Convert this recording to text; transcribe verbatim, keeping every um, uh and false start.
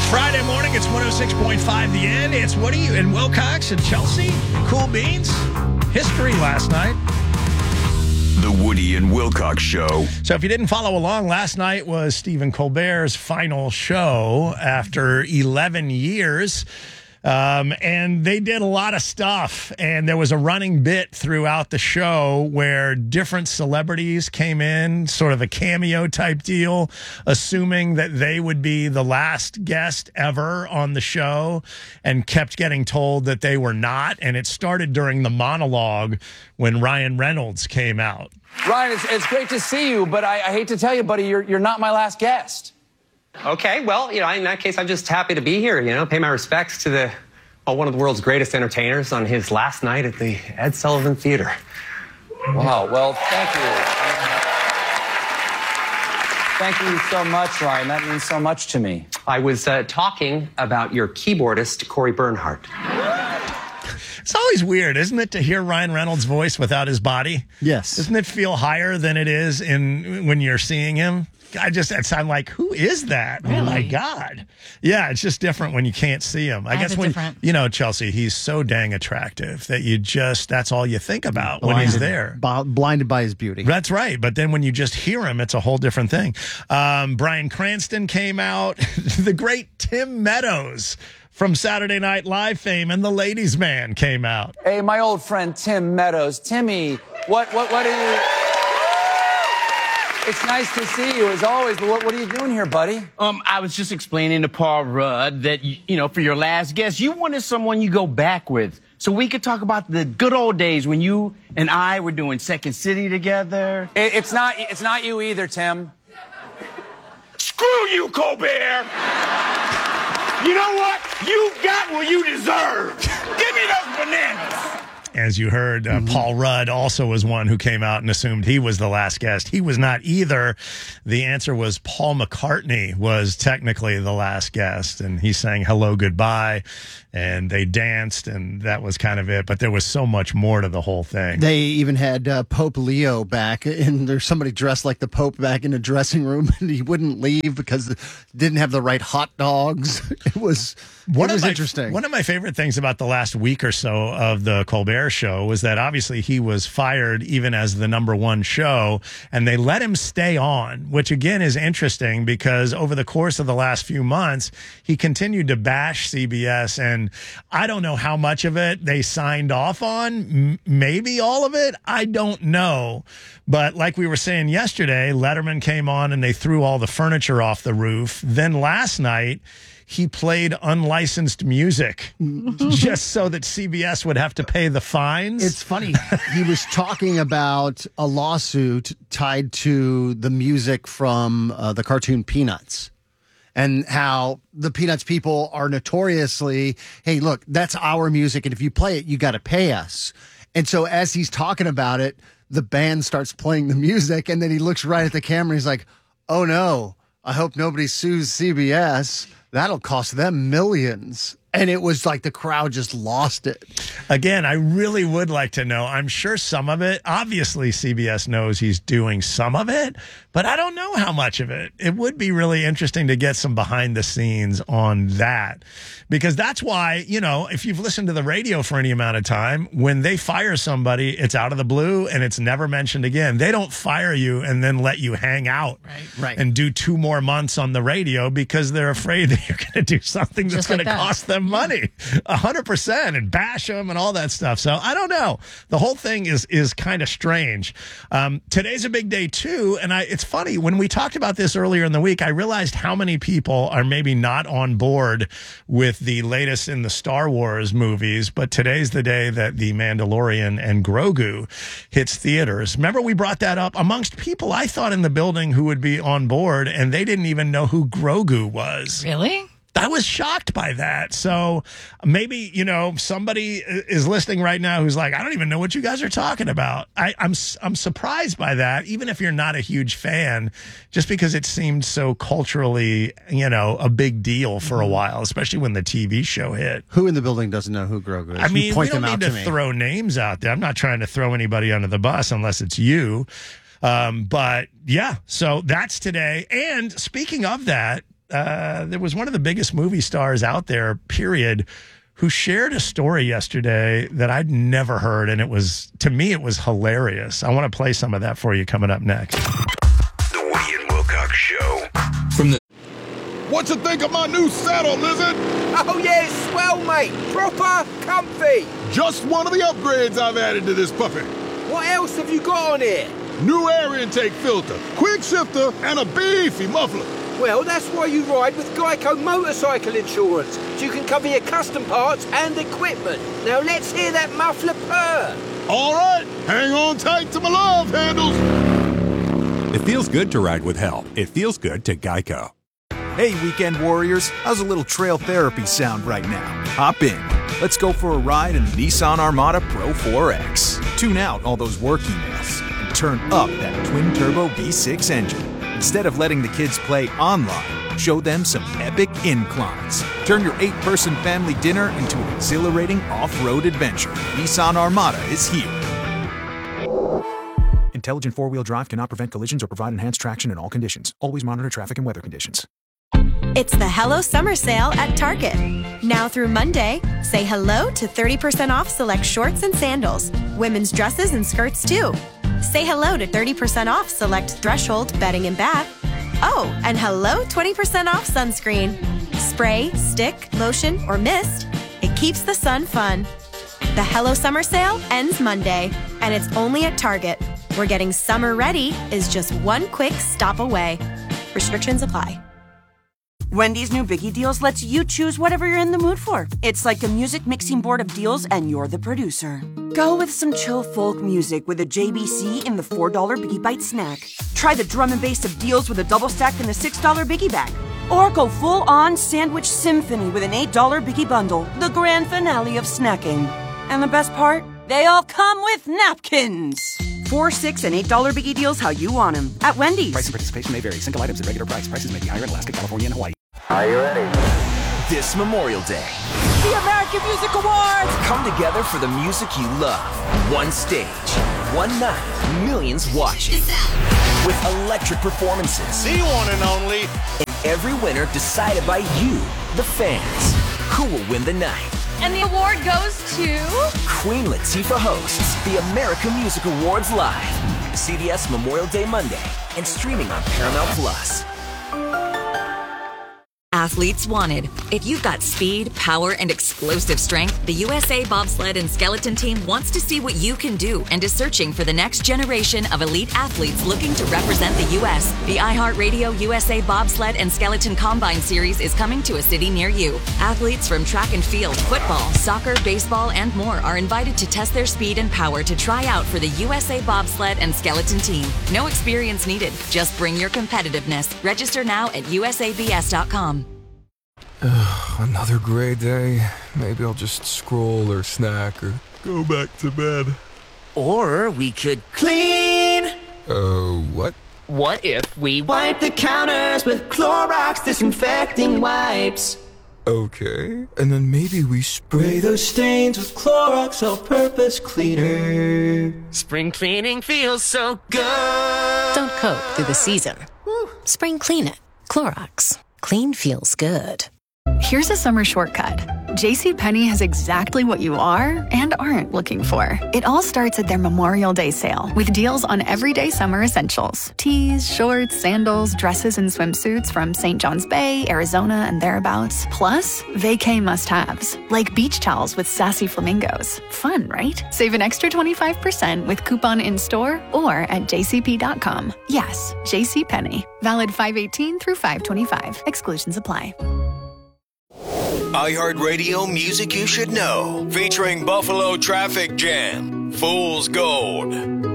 Friday morning, it's one oh six point five The End. It's Woody and Wilcox and Chelsea. Cool beans. History last night. The Woody and Wilcox Show. So if you didn't follow along, last night was Stephen Colbert's final show after eleven years. Um, and they did a lot of stuff, and there was a running bit throughout the show where different celebrities came in, sort of a cameo type deal, assuming that they would be the last guest ever on the show, and kept getting told that they were not. And it started during the monologue when Ryan Reynolds came out. Ryan, it's, it's great to see you, but I, I hate to tell you, buddy, you're, you're not my last guest. Okay, well, you know, in that case, I'm just happy to be here, you know, pay my respects to the, well, one of the world's greatest entertainers on his last night at the Ed Sullivan Theater. Wow, well, thank you. Thank you so much, Ryan. That means so much to me. I was uh, talking about your keyboardist, Corey Bernhardt. It's always weird, isn't it, to hear Ryan Reynolds' voice without his body? Yes. Doesn't it feel higher than it is in when you're seeing him? I just, I'm like, who is that? Really? Oh, my God. Yeah, it's just different when you can't see him. I That's guess when, different. you know, Chelsea, he's so dang attractive that you just, that's all you think about when Blinded- he's there. b- blinded by his beauty. That's right. But then when you just hear him, it's a whole different thing. Um, Bryan Cranston came out. The great Tim Meadows from Saturday Night Live fame and the Ladies' Man came out. Hey, my old friend Tim Meadows. Timmy, what, what, what are you... It's nice to see you, as always, but what, what are you doing here, buddy? Um, I was just explaining to Paul Rudd that, you, you know, for your last guest, you wanted someone you go back with. So we could talk about the good old days when you and I were doing Second City together. It, it's not, it's not you either, Tim. Screw you, Colbert! You know what? You got what you deserve. Give me those bananas. As you heard, uh, mm-hmm. Paul Rudd also was one who came out and assumed he was the last guest. He was not either. The answer was Paul McCartney was technically the last guest, and he sang Hello, Goodbye, and they danced, and that was kind of it. But there was so much more to the whole thing. They even had uh, Pope Leo back, and there's somebody dressed like the Pope back in the dressing room, and he wouldn't leave because didn't have the right hot dogs. It was, one it was my, interesting. One of my favorite things about the last week or so of the Colbert Show was that obviously he was fired even as the number one show, and they let him stay on, which again is interesting because over the course of the last few months, he continued to bash C B S, and I don't know how much of it they signed off on, M- maybe all of it, I don't know. But like we were saying yesterday, Letterman came on and they threw all the furniture off the roof. Then last night, he played unlicensed music just so that C B S would have to pay the fines. It's funny. He was talking about a lawsuit tied to the music from uh, the cartoon Peanuts, and how the Peanuts people are notoriously, hey, look, that's our music, and if you play it, you got to pay us. And so as he's talking about it, the band starts playing the music, and then he looks right at the camera. He's like, oh, no, I hope nobody sues C B S. That'll cost them millions. And it was like the crowd just lost it. Again, I really would like to know. I'm sure some of it, obviously C B S knows he's doing some of it, but I don't know how much of it. It would be really interesting to get some behind the scenes on that. Because that's why, you know, if you've listened to the radio for any amount of time, when they fire somebody, it's out of the blue and it's never mentioned again. They don't fire you and then let you hang out right, right. and do two more months on the radio because they're afraid that you're going to do something that's going like to that. cost them money, a hundred percent, and bash them and all that stuff. So I don't know. The whole thing is is kind of strange. Um, today's a big day too, and I. It's funny when we talked about this earlier in the week. I realized how many people are maybe not on board with the latest in the Star Wars movies. But today's the day that The Mandalorian and Grogu hits theaters. Remember, we brought that up amongst people I thought in the building who would be on board, and they didn't even know who Grogu was. Really? I was shocked by that. So maybe, you know, somebody is listening right now who's like, I don't even know what you guys are talking about. I, I'm I'm surprised by that, even if you're not a huge fan, just because it seemed so culturally, you know, a big deal for a while, especially when the T V show hit. Who in the building doesn't know who Grogu is? I mean, You point we don't them out need to, to me. throw names out there. I'm not trying to throw anybody under the bus unless it's you. Um, but yeah, so that's today. And speaking of that, uh, there was one of the biggest movie stars out there, period, who shared a story yesterday that I'd never heard. And it was, to me, it was hilarious. I want to play some of that for you coming up next. The Woody and Wilcox Show. From the What you think of my new saddle, Lizard? Oh yeah, it's swell, mate. Proper comfy. Just one of the upgrades I've added to this puppy. What else have you got on here? New air intake filter, quick shifter, and a beefy muffler. Well, that's why you ride with Geico Motorcycle Insurance, so you can cover your custom parts and equipment. Now let's hear that muffler purr. All right, hang on tight to my love handles. It feels good to ride with help. It feels good to Geico. Hey, weekend warriors, how's a little trail therapy sound right now? Hop in. Let's go for a ride in the Nissan Armada Pro four X. Tune out all those work emails and turn up that twin-turbo V six engine. Instead of letting the kids play online, show them some epic inclines. Turn your eight-person family dinner into an exhilarating off-road adventure. Nissan Armada is here. Intelligent four-wheel drive cannot prevent collisions or provide enhanced traction in all conditions. Always monitor traffic and weather conditions. It's the Hello Summer Sale at Target. Now through Monday, say hello to thirty percent off select shorts and sandals, women's dresses and skirts too. Say hello to thirty percent off select Threshold bedding and bath. Oh, and hello twenty percent off sunscreen. Spray, stick, lotion, or mist. It keeps the sun fun. The Hello Summer Sale ends Monday, and it's only at Target, where getting summer ready is just one quick stop away. Restrictions apply. Wendy's new Biggie Deals lets you choose whatever you're in the mood for. It's like a music mixing board of deals, and you're the producer. Go with some chill folk music with a J B C in the four dollar Biggie Bite snack. Try the drum and bass of deals with a double stack in the six dollar Biggie Bag. Or go full-on sandwich symphony with an eight dollar Biggie Bundle, the grand finale of snacking. And the best part? They all come with napkins. Four, six, and eight dollar Biggie Deals how you want them at Wendy's. Price and participation may vary. Single items at regular price. Prices may be higher in Alaska, California, and Hawaii. Are you ready? This Memorial Day, The American Music Awards! Come together for the music you love. One stage, one night, millions watching. With electric performances. The one and only. And every winner decided by you, the fans. Who will win the night? And the award goes to... Queen Latifah hosts the American Music Awards live. C B S Memorial Day Monday and streaming on Paramount Plus. Athletes wanted. If you've got speed, power, and explosive strength, the U S A Bobsled and Skeleton Team wants to see what you can do and is searching for the next generation of elite athletes looking to represent the U S The iHeartRadio U S A Bobsled and Skeleton Combine Series is coming to a city near you. Athletes from track and field, football, soccer, baseball, and more are invited to test their speed and power to try out for the U S A Bobsled and Skeleton Team. No experience needed. Just bring your competitiveness. Register now at U S A B S dot com. Another gray day. Maybe I'll just scroll or snack or go back to bed. Or we could clean. Uh, what? What if we wipe the counters with Clorox disinfecting wipes? Okay, and then maybe we spray those stains with Clorox all-purpose cleaner. Spring cleaning feels so good. Don't cope through the season. Spring clean it. Clorox. Clean feels good. Here's a summer shortcut. JCPenney has exactly what you are and aren't looking for. It all starts at their Memorial Day sale with deals on everyday summer essentials. Tees, shorts, sandals, dresses, and swimsuits from Saint John's Bay, Arizona, and thereabouts. Plus, vacay must-haves, like beach towels with sassy flamingos. Fun, right? Save an extra twenty-five percent with coupon in-store or at j c p dot com. Yes, JCPenney. Valid five eighteen through five twenty-five. Exclusions apply. iHeartRadio Music You Should Know, featuring Buffalo Traffic Jam, Fool's Gold.